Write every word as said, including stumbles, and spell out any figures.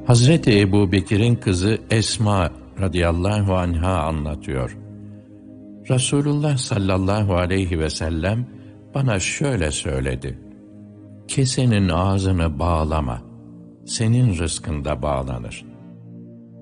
Hazreti Ebubekir'in kızı Esma radıyallahu anha anlatıyor. Resulullah sallallahu aleyhi ve sellem bana şöyle söyledi: kesenin ağzını bağlama, senin rızkın da bağlanır.